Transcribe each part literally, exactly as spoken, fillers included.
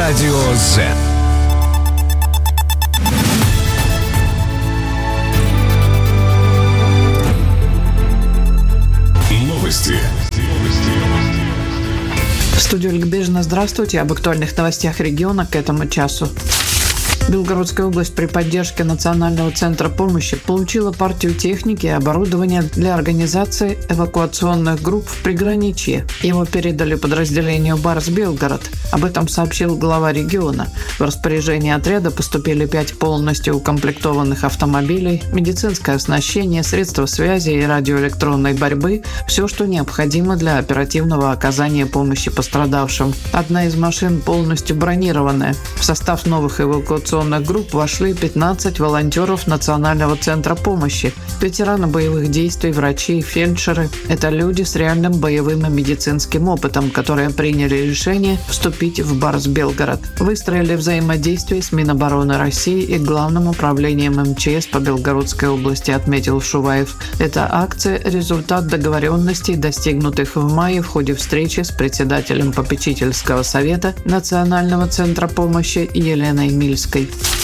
Радио Z. Новости. В студии Ольга Бежина. Здравствуйте. Об актуальных новостях региона к этому часу. Белгородская область при поддержке Национального центра помощи получила партию техники и оборудования для организации эвакуационных групп в приграничье. Его передали подразделению «Барс-Белгород». Об этом сообщил глава региона. В распоряжение отряда поступили пять полностью укомплектованных автомобилей, медицинское оснащение, средства связи и радиоэлектронной борьбы – все, что необходимо для оперативного оказания помощи пострадавшим. Одна из машин полностью бронированная. В состав новых эвакуационных групп вошли пятнадцать волонтеров Национального центра помощи, ветераны боевых действий, врачи и фельдшеры. Это люди с реальным боевым и медицинским опытом, которые приняли решение вступить в Барс-Белгород. Выстроили взаимодействие с Минобороны России и Главным управлением эм че эс по Белгородской области, отметил Шуваев. Эта акция – результат договоренностей, достигнутых в мае в ходе встречи с председателем попечительского совета Национального центра помощи Еленой Мильской.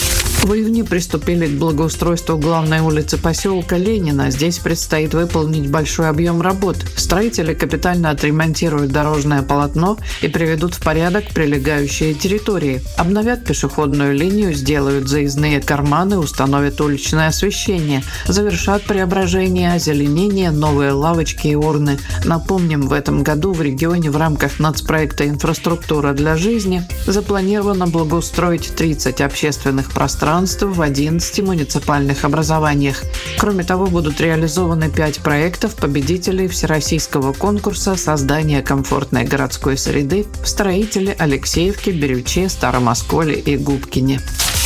В июне приступили к благоустройству главной улицы поселка Ленина. Здесь предстоит выполнить большой объем работ. Строители капитально отремонтируют дорожное полотно и приведут в порядок прилегающие территории. Обновят пешеходную линию, сделают заездные карманы, установят уличное освещение, завершат преображение, озеленение, новые лавочки и урны. Напомним, в этом году в регионе в рамках нацпроекта «Инфраструктура для жизни» запланировано благоустроить тридцать общественных пространств в одиннадцати муниципальных образованиях. Кроме того, будут реализованы пять проектов победителей всероссийского конкурса создания комфортной городской среды в Строителе, Алексеевке, Бирюче, Старом Осколе и Губкине.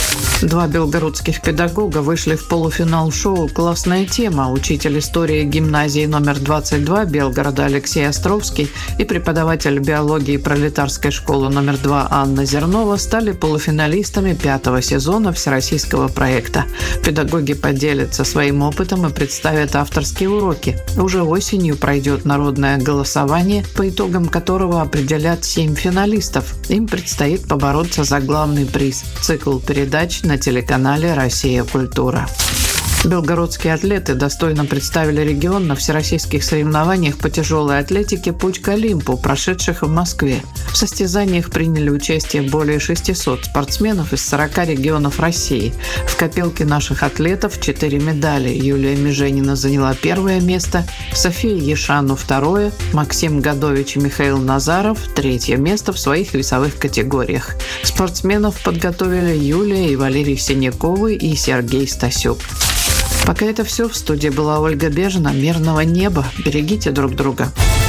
Два белгородских педагога вышли в полуфинал шоу «Классная тема». Учитель истории гимназии номер двадцать два Белгорода Алексей Островский и преподаватель биологии пролетарской школы номер два Анна Зернова стали полуфиналистами пятого сезона всероссийского проекта. Педагоги поделятся своим опытом и представят авторские уроки. Уже осенью пройдет народное голосование, по итогам которого определят семь финалистов. Им предстоит побороться за главный приз – цикл передач на телеканале «Россия. Культура». Белгородские атлеты достойно представили регион на всероссийских соревнованиях по тяжелой атлетике «Путь к Олимпу», прошедших в Москве. В состязаниях приняли участие более шестисот спортсменов из сорока регионов России. В копилке наших атлетов четыре медали. Юлия Меженина заняла первое место, София Ешану – второе, Максим Годович и Михаил Назаров – третье место в своих весовых категориях. Спортсменов подготовили Юлия и Валерий Синяковы и Сергей Стасюк. Пока это все. В студии была Ольга Бежина. Мирного неба. Берегите друг друга.